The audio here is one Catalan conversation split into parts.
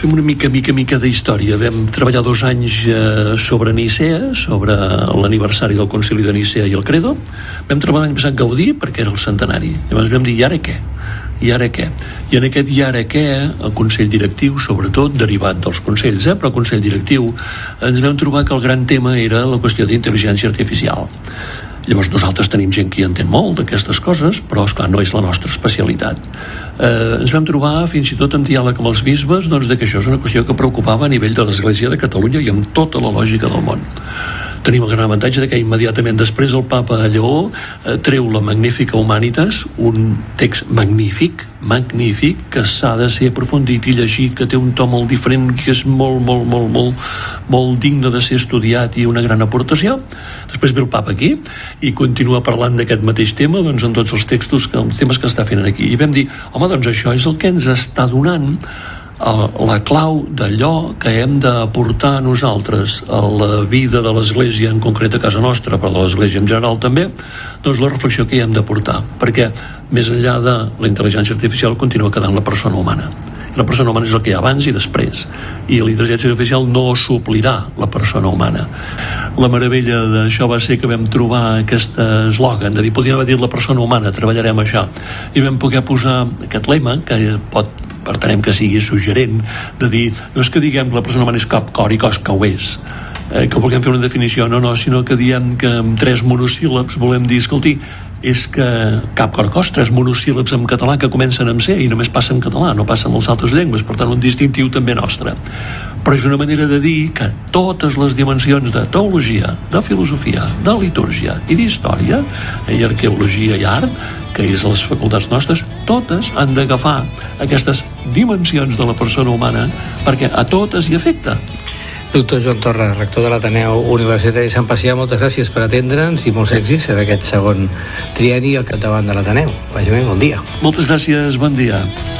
fem una mica d'història. Vam treballar 2 anys sobre Nicea, sobre l'aniversari del Concili de Nicea i el Credo. Vam treballar l'any passat Gaudí perquè era el centenari. Llavors vam dir, i ara què? I ara què? I en aquest i ara què, el Consell Directiu, sobretot, derivat dels Consells, però el Consell Directiu, ens vam trobar que el gran tema era la qüestió d'intel·ligència artificial. Llavors nosaltres tenim gent que hi entén molt d'aquestes coses, però esclar, no és la nostra especialitat. Ens vam trobar fins i tot en diàleg amb els bisbes que això és una qüestió que preocupava a nivell de l'Església de Catalunya i amb tota la lògica del món. Tenim el gran avantatge que immediatament després el papa Lleó treu la Magnifica Humanitas, un text magnífic, que s'ha de ser aprofundit i llegit, que té un to molt diferent, que és molt digne de ser estudiat i una gran aportació. Després ve el papa aquí i continua parlant d'aquest mateix tema en tots els textos, els temes que està fent aquí. I vam dir, home, això és el que ens està donant la clau d'allò que hem d'aportar nosaltres a la vida de l'Església, en concret a casa nostra, però de l'Església en general també, la reflexió que hi hem d'aportar, perquè més enllà de la intel·ligència artificial continua quedant la persona humana. La persona humana és el que hi ha abans i després, i la intel·ligència artificial no suplirà la persona humana. La meravella d'això va ser que vam trobar aquest eslògan de dir, podríem haver dit la persona humana, treballarem això, i vam poder posar aquest lema que pretenem que sigui suggerent, de dir, no és que diguem que la persona humana és cap cor i cos que ho és, que vulguem fer una definició, no, sinó que diem que amb 3 monosíl·labs volem dir, escolti, és que cap cor cos, 3 monosíl·labs en català que comencen amb C i només passa en català, no passa en les altres llengües, per tant un distintiu també nostre. Però és una manera de dir que totes les dimensions de teologia, de filosofia, de litúrgia i d'història, i arqueologia i art, que és les facultats nostres, totes han d'agafar aquestes dimensions de la persona humana perquè a totes hi afecta. Doctor Joan Torra, rector de l'Ateneu Universitari de Sant Pacià, moltes gràcies per atendre'ns i molts èxits en aquest segon trienni al capdavant de l'Ateneu. Vagi bé, bon dia. Moltes gràcies, bon dia.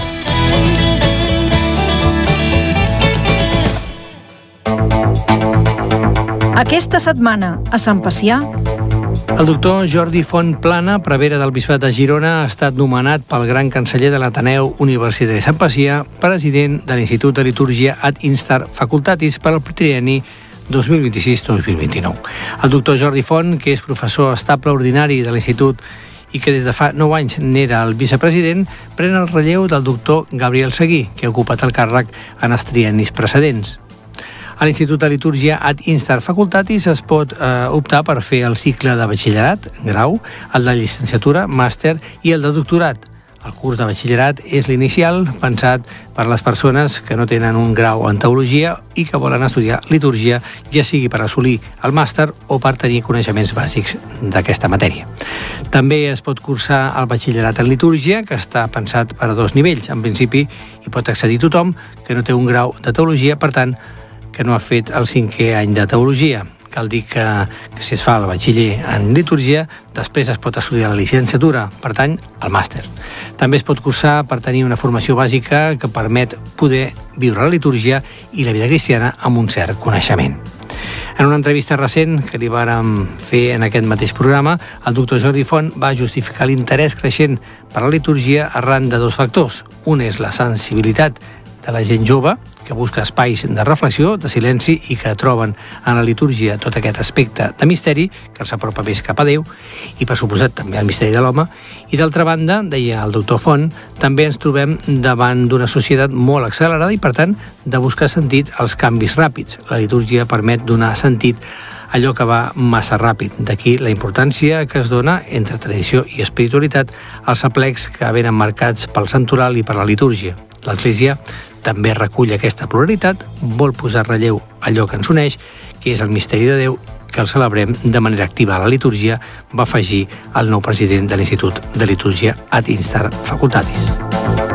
Aquesta setmana, a Sant Pacià, el doctor Jordi Font Plana, prevere del Bisbat de Girona, ha estat nomenat pel gran canceller de l'Ateneu Universitari de Sant Pacià president de l'Institut de Litúrgia ad Instar Facultatis per al trienni 2026-2029. El doctor Jordi Font, que és professor estable ordinari de l'Institut i que des de fa 9 anys n'era el vicepresident, pren el relleu del doctor Gabriel Seguí, que ha ocupat el càrrec en els triennis precedents. A l'Institut de Litúrgia ad Instar Facultatis es pot optar per fer el cicle de batxillerat, grau, el de llicenciatura, màster i el de doctorat. El curs de batxillerat és l'inicial, pensat per les persones que no tenen un grau en teologia i que volen estudiar litúrgia, ja sigui per assolir el màster o per tenir coneixements bàsics d'aquesta matèria. També es pot cursar el batxillerat en litúrgia, que està pensat per a 2 nivells. En principi, hi pot accedir tothom que no té un grau de teologia, per tant, que no ha fet el 5è any de teologia. Cal dir que si es fa el batxiller en litúrgia, després es pot estudiar la llicenciatura, per tant, el màster. També es pot cursar per tenir una formació bàsica que permet poder viure la litúrgia i la vida cristiana amb un cert coneixement. En una entrevista recent que li vàrem fer en aquest mateix programa, el doctor Jordi Font va justificar l'interès creixent per la litúrgia arran de 2 factors. Un és la sensibilitat de la gent jove, que busca espais de reflexió, de silenci i que troben en la litúrgia tot aquest aspecte de misteri que els apropa més cap a Déu i, per suposat, també el misteri de l'home. I, d'altra banda, deia el doctor Font, també ens trobem davant d'una societat molt accelerada i, per tant, de buscar sentit als canvis ràpids. La litúrgia permet donar sentit a allò que va massa ràpid. D'aquí la importància que es dona entre tradició i espiritualitat als aplecs que venen marcats pel santoral i per la litúrgia. L'Església també recull aquesta pluralitat, vol posar relleu allò que ens uneix, que és el misteri de Déu, que el celebrem de manera activa a la litúrgia, va afegir el nou president de l'Institut de Litúrgia ad Instar Facultatis.